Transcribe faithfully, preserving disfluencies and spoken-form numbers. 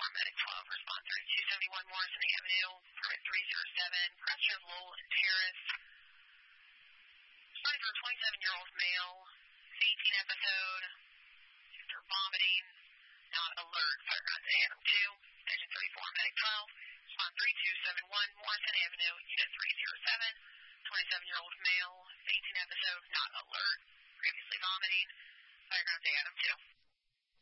Medic twelve, response at two seventy-one Morrison Avenue, permit three zero seven, Preston Lowell and Terrace. Responding for a twenty-seven-year-old male, fainting episode, after vomiting, not alert, Fireground A Adam two, engine thirty-four, Medic twelve, respond three two seven one Morrison Avenue, unit three zero seven, twenty-seven-year-old male, fainting episode, not alert, previously vomiting, Fireground A Adam two.